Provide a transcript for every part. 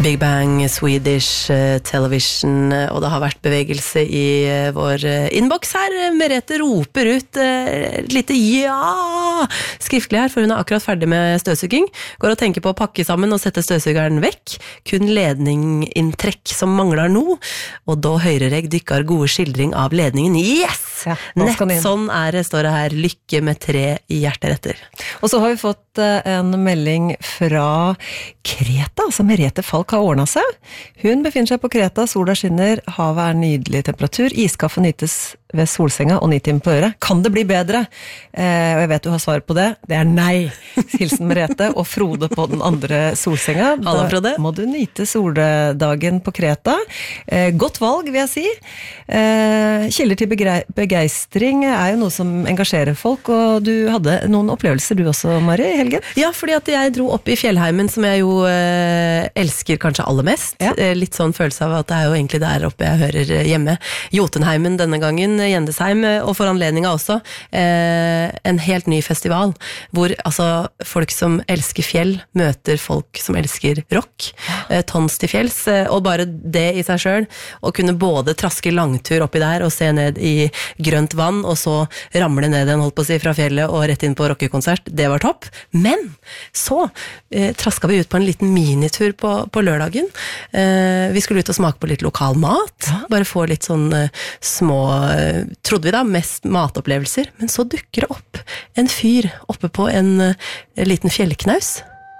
Big Bang, Swedish Television, og det har vært bevegelse i vår inbox her. Merete roper ut et lite ja skriftlig her, for hun er akkurat ferdig med støvsuging. Går og tenker på å pakke sammen og sette støvsugeren vekk. Kun ledninginntrekk som mangler nå, og da høyreregg dykkar gode skildring av ledningen. Yes! Ja, Nett sånn det, står det her. Lykke med 3 hjerteretter. Og så har vi fått en melding fra Kreta, altså Merete Falk har ordnet seg. Hun befinner seg på Kreta, sola skinner, havet nydelig temperatur, iskaffe nytes ved solsenga og 9 timer på øret. Kan det bli bedre? Og jeg vet du har svar på det. Det nei. Hilsen Merete og Frode på den andre solsenga. Hallo, Frode. Da må du nyte soldagen på Kreta. Godt valg, vil jeg si. Kilder til begeistring jo noe som engasjerer folk, og du hadde noen opplevelser du også, Mari, i helgen? Ja, fordi at jeg dro opp i Fjellheimen, som jeg jo elsker kanskje aller mest. Ja. Litt sånn følelse av at det jo egentlig der oppe jeg hører hjemme. Jotunheimen denne gangen, Gjendesheim, og for anledninga også en helt ny festival, hvor altså folk som elsker fjell møter folk som elsker rock, tons til fjells, og bare det i seg selv, å kunne både traske langtur oppi der og se ned i grønt vann, og så ramle ned en, holdt på å si, fra fjellet og rett inn på rockekonsert, det var topp. Men så traska vi ut på en liten minitur på lørdagen. Vi skulle ut og smake på litt lokal mat, bare få litt sånn små, trodde vi da, mest matopplevelser, men så dukker det opp en fyr oppe på en liten fjellknaus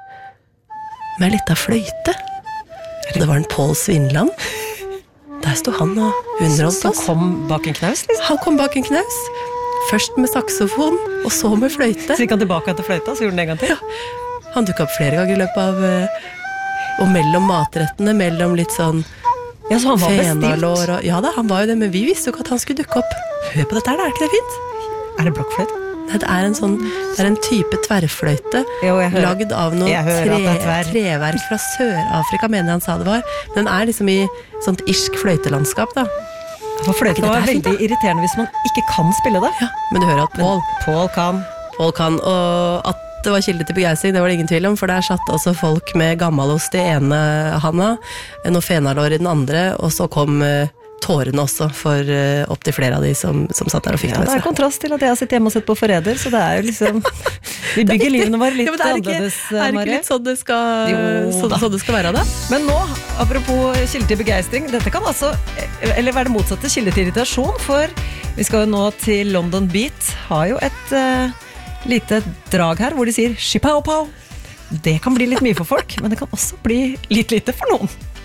med litt av fløyte. Og det var en Pål Svinland. Der stod han og underholdt oss. Så kom bak en knaus, liksom? Han kom bak en knaus. Først med saksofon, og så med fløyte. Så gikk han tilbake til fløyta, så gjorde han en gang til? Ja. Han dukket opp flere ganger i løpet av, og mellom matrettene, mellom litt sånn ja, så han var bestilt? Ja da, han var jo det, men vi visste jo ikke at han skulle dukke opp. Hør på dette her, ikke det fint? Det blokkfløyte? Nei, det en type tverrfløyte, lagd av noe treverk fra Sør-Afrika, mener jeg han sa det var. Men den liksom i sånt irsk fløytelandskap, da. For fløyte var veldig irriterende hvis man ikke kan spille det. Ja, men du hører at Pål kan, og at det var kilde til begeistring, det var det ingen tvil om, for der satt altså folk med gammalost i ene handa, noe fenalår i den andre, og så kom tårene også for opp til flere av de som satt der og fikk det med seg. Det kontrast til at jeg har sittet hjemme og sett på Forræder, så det jo liksom vi bygger livene våre litt annerledes, Marie. Det ikke litt sånn det skal være da? Men nå, apropos kilde til begeistring, dette kan altså, eller være det motsatte, kilde til irritasjon, for vi skal jo nå til London Beat, har jo et lite drag her, hvor de sier «Shipau-pau». Det kan bli litt mye for folk, men det kan også bli litt lite for noen.